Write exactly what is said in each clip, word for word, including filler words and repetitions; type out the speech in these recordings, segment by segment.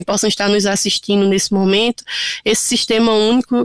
possam estar nos assistindo nesse momento, esse sistema único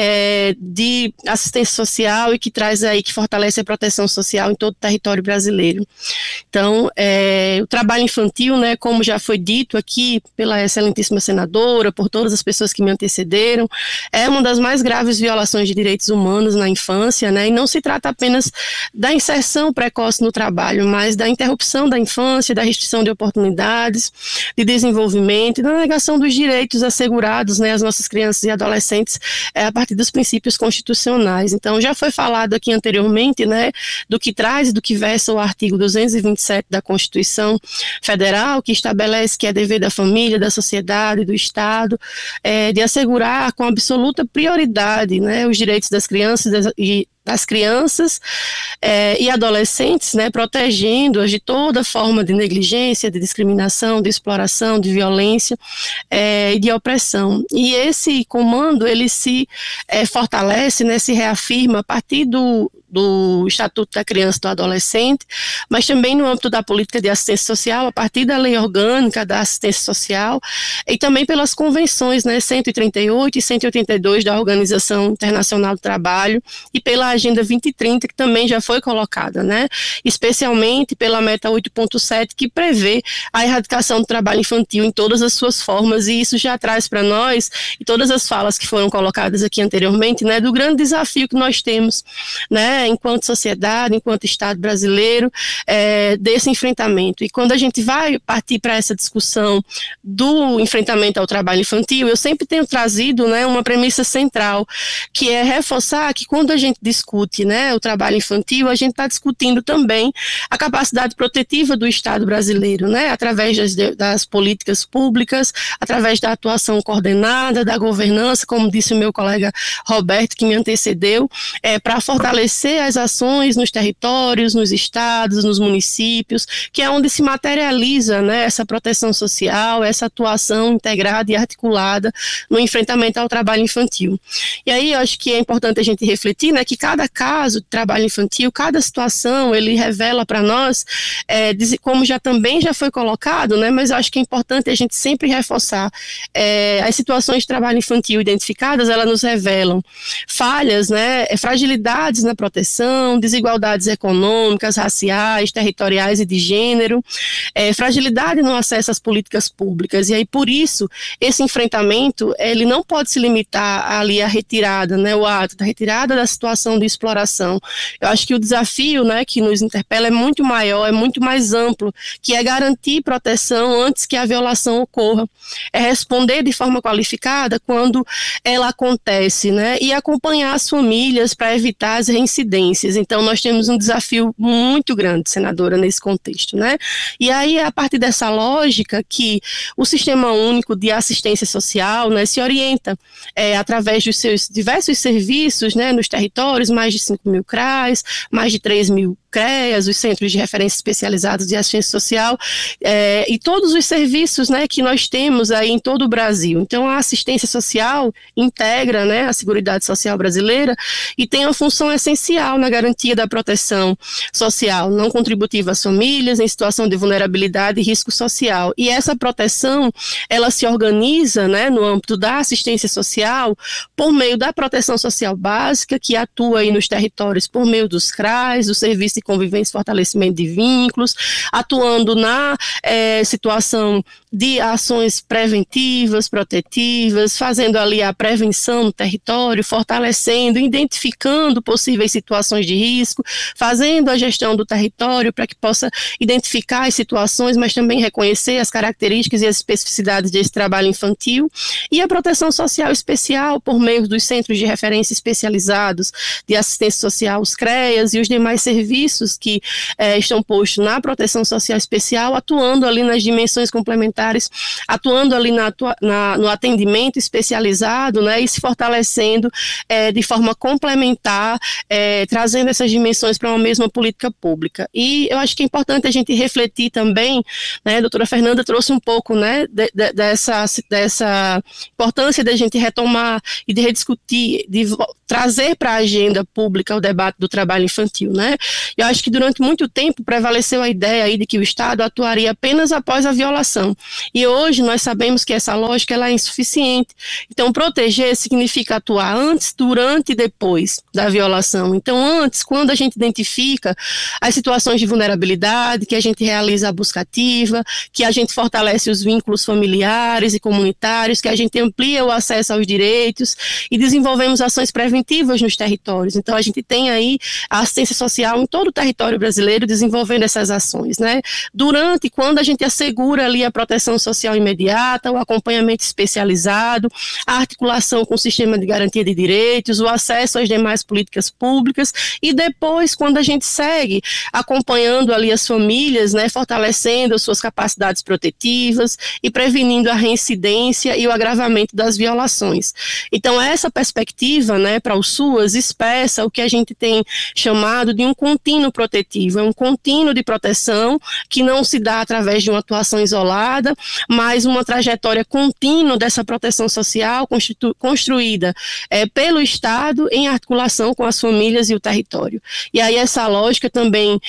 é, de assistência social e que traz aí, que fortalece a proteção social em todo o território brasileiro. Então, é, o trabalho infantil, né, como já foi dito aqui pela excelentíssima senadora, por todas as pessoas que me antecederam, é uma das mais graves violações de direitos humanos na infância, né, e não se trata apenas da inserção precoce no trabalho, mas da interrupção da infância, da restrição de oportunidades, de desenvolvimento e da negação dos direitos assegurados, né, às nossas crianças e adolescentes é, a partir dos princípios constitucionais. Então, já foi falado aqui anteriormente, né, do que traz e do que versa o artigo duzentos e vinte e sete da Constituição Federal, que estabelece que é dever da família, da sociedade, do Estado, é, de assegurar com absoluta prioridade, né, os direitos das crianças e das crianças eh, e adolescentes, né, protegendo-as de toda forma de negligência, de discriminação, de exploração, de violência eh, e de opressão. E esse comando, ele se eh, fortalece, né, se reafirma a partir do, do Estatuto da Criança e do Adolescente, mas também no âmbito da política de assistência social, a partir da Lei Orgânica da Assistência Social, e também pelas convenções, né, cento e trinta e oito e cento e oitenta e dois da Organização Internacional do Trabalho, e pela Agenda vinte e trinta, que também já foi colocada, né, especialmente pela Meta oito ponto sete, que prevê a erradicação do trabalho infantil em todas as suas formas, e isso já traz para nós, e todas as falas que foram colocadas aqui anteriormente, né, do grande desafio que nós temos, né, enquanto sociedade, enquanto Estado brasileiro, é, desse enfrentamento. E quando a gente vai partir para essa discussão do enfrentamento ao trabalho infantil, eu sempre tenho trazido, né, uma premissa central, que é reforçar que quando a gente discute, né, o trabalho infantil, a gente está discutindo também a capacidade protetiva do Estado brasileiro, né, através das, das políticas públicas, através da atuação coordenada, da governança, como disse o meu colega Roberto, que me antecedeu, é, para fortalecer as ações nos territórios, nos estados, nos municípios, que é onde se materializa, né, essa proteção social, essa atuação integrada e articulada no enfrentamento ao trabalho infantil. E aí eu acho que é importante a gente refletir, né, que cada caso de trabalho infantil, cada situação, ele revela para nós, é, como já também já foi colocado, né, mas eu acho que é importante a gente sempre reforçar, é, as situações de trabalho infantil identificadas, elas nos revelam falhas, né, fragilidades na proteção, desigualdades econômicas, raciais, territoriais e de gênero, é, fragilidade no acesso às políticas públicas. E aí, por isso, esse enfrentamento, ele não pode se limitar ali à retirada, né, o ato da retirada da situação de exploração. Eu acho que o desafio, né, que nos interpela é muito maior, é muito mais amplo, que é garantir proteção antes que a violação ocorra. É responder de forma qualificada quando ela acontece, né, e acompanhar as famílias para evitar as reincidências. Então, nós temos um desafio muito grande, senadora, nesse contexto, né? E aí, a partir dessa lógica que o Sistema Único de Assistência Social, né, se orienta é, através dos seus diversos serviços, né, nos territórios, mais de cinco mil C R A S, mais de três mil CREAS, os Centros de Referência Especializados de Assistência Social, é, e todos os serviços, né, que nós temos aí em todo o Brasil. Então, a assistência social integra, né, a Seguridade Social brasileira e tem uma função essencial na garantia da proteção social não contributiva às famílias em situação de vulnerabilidade e risco social. E essa proteção, ela se organiza, né, no âmbito da assistência social por meio da proteção social básica, que atua aí nos territórios por meio dos C R A S, do Serviço de Convivência e Fortalecimento de Vínculos, atuando na é, situação de ações preventivas, protetivas, fazendo ali a prevenção no território, fortalecendo, identificando possíveis situações de risco, fazendo a gestão do território para que possa identificar as situações, mas também reconhecer as características e as especificidades desse trabalho infantil, e a proteção social especial por meio dos Centros de Referência Especializados de Assistência Social, os CREAS e os demais serviços que eh, estão postos na proteção social especial, atuando ali nas dimensões complementares, atuando ali na, na, no atendimento especializado, né, e se fortalecendo eh, de forma complementar, eh, trazendo essas dimensões para uma mesma política pública. E eu acho que é importante a gente refletir também, né, a doutora Fernanda trouxe um pouco, né, de, de, dessa, dessa importância da gente retomar e de rediscutir, de trazer para a agenda pública o debate do trabalho infantil, né? Eu acho que durante muito tempo prevaleceu a ideia aí de que o Estado atuaria apenas após a violação. E hoje nós sabemos que essa lógica ela é insuficiente. Então, proteger significa atuar antes, durante e depois da violação. Então, antes, quando a gente identifica as situações de vulnerabilidade, que a gente realiza a busca ativa, que a gente fortalece os vínculos familiares e comunitários, que a gente amplia o acesso aos direitos e desenvolvemos ações preventivas nos territórios. Então, a gente tem aí a assistência social em todo o território brasileiro desenvolvendo essas ações, né? Durante, quando a gente assegura ali a proteção social imediata, o acompanhamento especializado, a articulação com o sistema de garantia de direitos, o acesso às demais políticas públicas, e depois, quando a gente segue acompanhando ali as famílias, né, fortalecendo as suas capacidades protetivas e prevenindo a reincidência e o agravamento das violações. Então, essa perspectiva, né, para o SUAS expressa o que a gente tem chamado de um contínuo protetivo, é um contínuo de proteção que não se dá através de uma atuação isolada, mas uma trajetória contínua dessa proteção social construída é, pelo Estado em articulação com as famílias e o território. E aí essa lógica também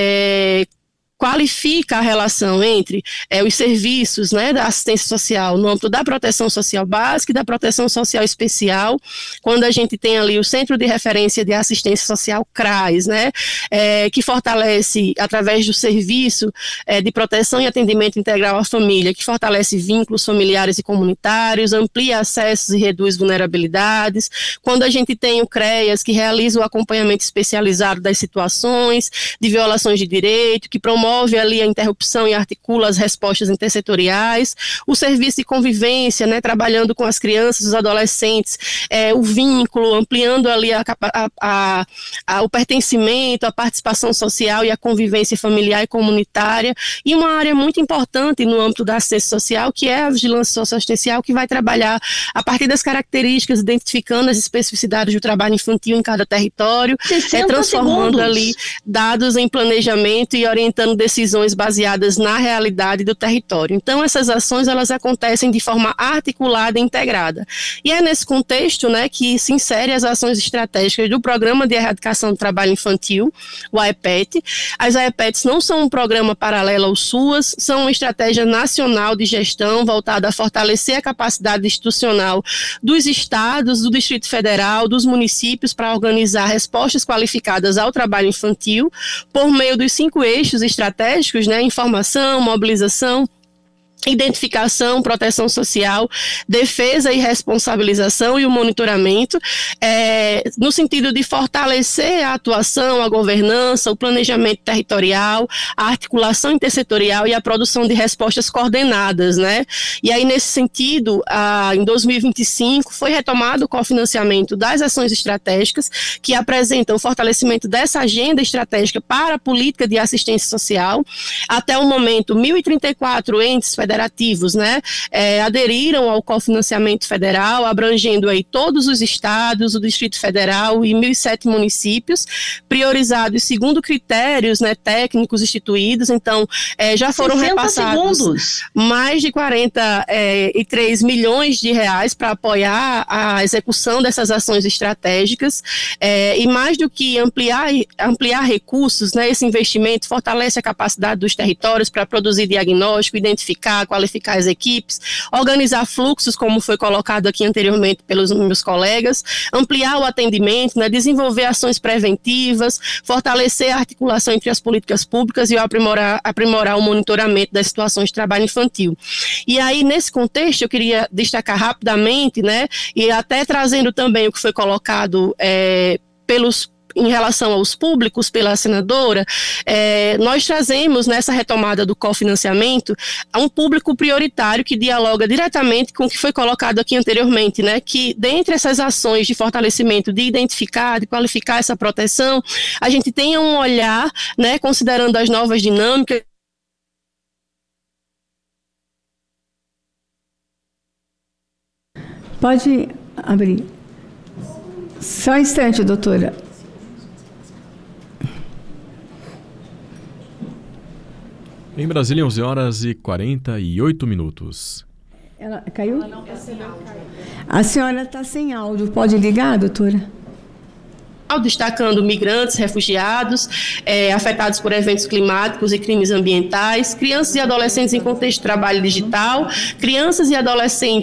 é, qualifica a relação entre é, os serviços, né, da assistência social no âmbito da proteção social básica e da proteção social especial, quando a gente tem ali o Centro de Referência de Assistência Social, CRAS, né, é, que fortalece, através do serviço é, de proteção e atendimento integral à família, que fortalece vínculos familiares e comunitários, amplia acessos e reduz vulnerabilidades, quando a gente tem o CREAS, que realiza o acompanhamento especializado das situações de violações de direito, que promove ali a interrupção e articula as respostas intersetoriais, o serviço de convivência, né, trabalhando com as crianças, os adolescentes, é, o vínculo, ampliando ali a, a, a, a, o pertencimento, a participação social e a convivência familiar e comunitária, e uma área muito importante no âmbito da assistência social, que é a vigilância socioassistencial, que vai trabalhar a partir das características, identificando as especificidades do trabalho infantil em cada território, é, transformando segundos. ali dados em planejamento e orientando decisões baseadas na realidade do território. Então, essas ações, elas acontecem de forma articulada e integrada. E é nesse contexto, né, que se insere as ações estratégicas do Programa de Erradicação do Trabalho Infantil, o A E P E T. As A E P E Ts não são um programa paralelo ao SUAS, são uma estratégia nacional de gestão voltada a fortalecer a capacidade institucional dos estados, do Distrito Federal, dos municípios para organizar respostas qualificadas ao trabalho infantil por meio dos cinco eixos estratégicos estratégicos, né, informação, mobilização, identificação, proteção social, defesa e responsabilização e o monitoramento, é, no sentido de fortalecer a atuação, a governança, o planejamento territorial, a articulação intersetorial e a produção de respostas coordenadas, né? E aí, nesse sentido, a, em dois mil e vinte e cinco, foi retomado o cofinanciamento das ações estratégicas que apresentam o fortalecimento dessa agenda estratégica para a política de assistência social. Até o momento, mil e trinta e quatro entes federativos federativos, né, é, aderiram ao cofinanciamento federal, abrangendo aí todos os estados, o Distrito Federal e mil e sete municípios, priorizados segundo critérios, né, técnicos instituídos. Então, é, já foram repassados segundos. mais de quarenta e três milhões de reais para apoiar a execução dessas ações estratégicas, é, e mais do que ampliar, ampliar recursos, né, esse investimento fortalece a capacidade dos territórios para produzir diagnóstico, identificar, qualificar as equipes, organizar fluxos, como foi colocado aqui anteriormente pelos meus colegas, ampliar o atendimento, né, desenvolver ações preventivas, fortalecer a articulação entre as políticas públicas e aprimorar, aprimorar o monitoramento das situações de trabalho infantil. E aí, nesse contexto, eu queria destacar rapidamente, né, e até trazendo também o que foi colocado é, pelos em relação aos públicos pela senadora, é, nós trazemos nessa retomada do cofinanciamento a um público prioritário que dialoga diretamente com o que foi colocado aqui anteriormente, né, que dentre essas ações de fortalecimento, de identificar, de qualificar essa proteção, a gente tenha um olhar, né, considerando as novas dinâmicas. Pode abrir. Só um instante, doutora. Em Brasília, onze horas e quarenta e oito minutos. Ela caiu? A senhora está sem áudio. Pode ligar, doutora? destacando migrantes, refugiados, é, afetados por eventos climáticos e crimes ambientais, crianças e adolescentes em contexto de trabalho digital, crianças e adolescentes